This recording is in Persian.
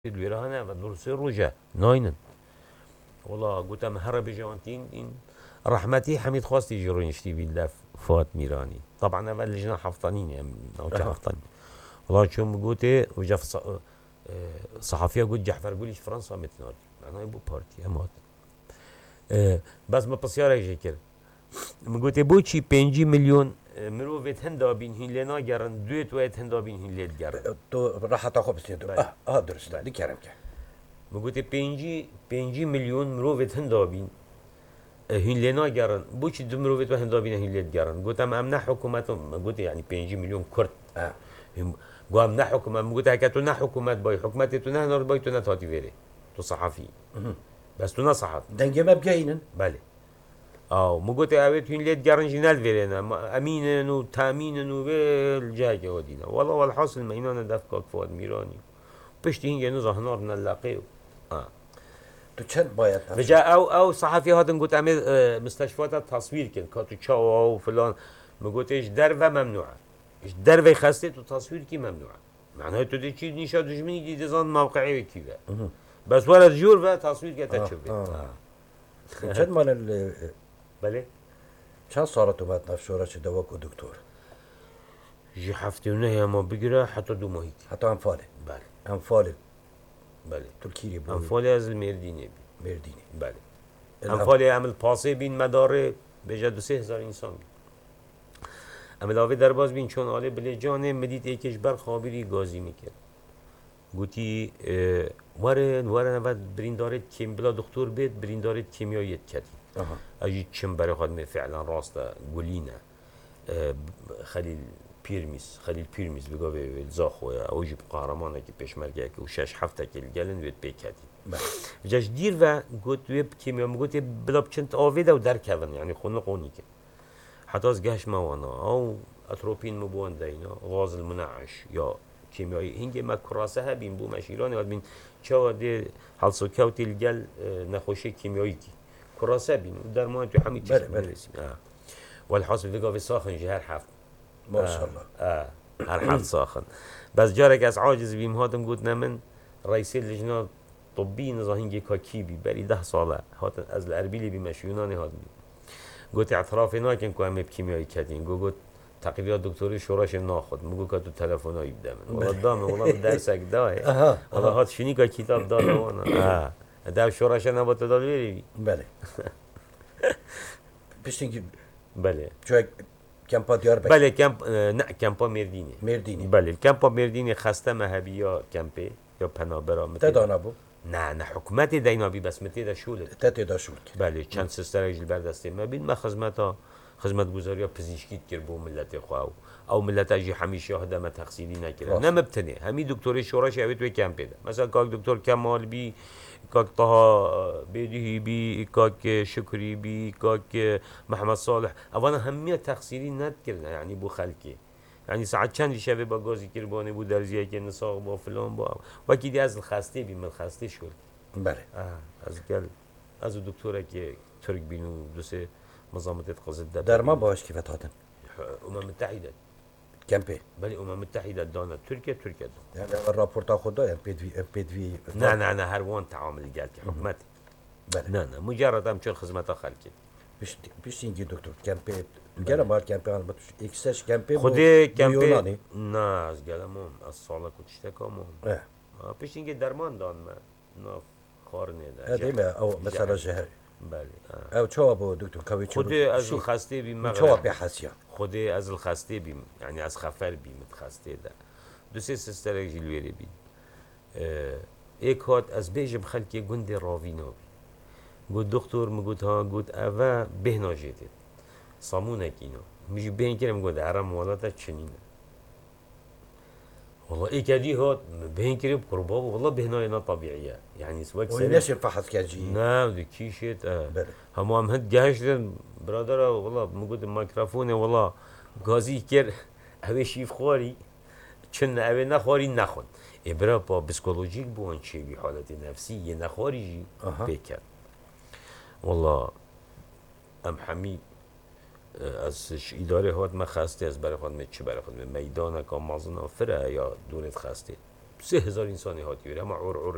الویرانه و درسته روجه ناینن والله گفتم هر بجوانتين این رحمتي حميد خواستي يجرون يشتي لف فؤاد ميراني طبعا اول لجنه حفظانين يعني او حفظاني والله شو قلت وجا صحفيه قلت جعفر قوليش فرنسا متنادي معناه بو بارتي امات بس ما بسياره يجي كده قلت بوچی 5 میلیون مروفت هندا بین هین لینا گرن دویت وید هندا بین هین لید گرن تو راحت آخو بسید درست دی کرم که مگوت 5 میلیون مروفت هندا بین هین لینا گرن بوچی دو مروفت و هندا بین هین لید گرن گفتم ام نه حکومت مگوت یعنی 5 میلیون کرد گفتم نه حکومت مگوت هکتو نه حکومت بای حکومت تو نه نار بای تو نه تاتی ویره تو صحفی بس تو نه صحفی دنگه مبگینن بله مقولت أبيت هين ليت جارن جنال فيرنا أمينن وتأمينن والجاجة ودينا والله والحاصل ما إننا دفكك فؤاد ميراني بشتي هين جنوز هنار نلاقيه تو چند باید وجا أو صحفي هذا قلت أعمل مستشفيات تصوير كن كاتو تشاو أو فلان مقولت إيش دربة ممنوعة إيش دربة خاصة تصوير كي ممنوعة معناه تدي شيء نشاط دشمني دي ديزان موقعي كذا بس ولا جور و تصوير كده تشوفه چند مال بله چند سالت اومد نفشوره چه دوا کو دکتر جي هفته ونه ما بگیره حتی 2 ماهی حتی انفاله بله انفاله بله ترکیه بود انفاله از المردینه بی مردینی بله انفاله عمل پاسه بین مداره به جد 3000 انسان بی عمل آوه در باز بین چون آله بله جانه مدید ایکش بر خابری گازی میکرد گوتی ورن نود بریندارت کیم بلا دکتر بید بریندارت کیمیایت کردی اجي تشم بري خدمه فعلا راستا قولينا خليل بيرميس بقى بالزاخو او جيب قهرمانه كي بيشمركه وشاش حفتك الجلن ويت بيكاتي جاش دير و قلت ويب كيميا قلت بلا بچنت اوفيدا ودار كفن يعني خنقوني كده حتى از جاش ما وانا او اتروبين مبون دينا غاز المنعش يا كيميائي هنگه ما كراسه بين بو مشيران ود بين چا دي حلسو كوتي الجل نخوشي كيميائي كراسه بين ودرمان تو همین چیز میرسیم والحاصل دیگه ساخن جهر حفت ما شاء الله هر حفت ساخن بس جارك از عاجز بیم هاتم قلت من رئيس اللجنه طبي نظاهنجي كاكيبي بري 10 ساله هاتن از الاربيلي بمشيوناني هاتم قلت اعتراف ناكن كو هم بكيميائي كاتين قلت تقريرات دكتوري شوراش ناخد مگو که تو تلفنای بدم والله دامه والله درسك داي والله هات شنی که کتاب داده وانا ده شوراش نبات داد بری بله پشتینگی بله جای کمپا دیاربکر بله کمپ نه کمپا مردینی بله کمپا مردینی خسته مهبی یا کمپه یا پنابرا تدانا بو نه حکومت دینابی بس متی دا شول تدا شول بله چند سستر جل بردسته ما بین ما خدمت گزاریا پزشکیت کرد بو ملت خو او ملت اجی همیشه خدمه تقصیری نکرد نه مبتنی همین دکتر شوراش اوید و کمپه ده مثلا کاک دکتر کمال بی کاک طه بدیهی بی کاک شکری بی کاک محمد صالح اوانا همه تقصیری نکردن یعنی بو خلکی یعنی ساعت چند شب با گازی کربانه بود درزیه که نساق با فلان با وکی دی از الخسته بی من خسته شد بله از گل از دکتره که ترک بینو دوسه مزامتت قصد ده در ما باش كيف هاتن متحده كامبي بله متحده دانا تركيا دان يعني الرابورت خدا يعني بي في نه هر وان تعامل قال حكومت بله نه مجرد هم چون خدمت خلقی پیش اینگی دکتر کمپی گله مار کمپی آن بتوش اکسش کمپی خودی کمپی نه از گلم از سالا کشته کامون پیش اینگی درمان دان ما نه خارنه ده دیمه او مثلا شهر بله او چه ابو دکتر کوی چه خودی از الخسته بیم چه ابی حسیا خودی از الخسته بیم یعنی از خفر بیم خسته ده دو سه سستر جلویری بیم یک هات از بیجم خلکی گنده راوینا قلت دكتور مقلت ها قلت أفا بهنا جيتت صامونك إنه مش بين كلام قلت عرم ولا تشنينا والله إيه كدي هاد بين كلام قرباب والله بهنا هنا طبيعية يعني سواء سنة وليش فحص كجي نعم ذي كيشت هم هم جاهش برادر والله مقلت الميكروفون والله غازي كر أبي شيف خوري چن أبي نخوري نخون إبرا با بسكولوجيك بوان شيء بحالة نفسية نخوري بيكر والله ام حمید از اداره هات ما خسته از برای خود چه برای خود میدان که مازن فره یا دونت خسته 3000 انسانی هاتی اما عور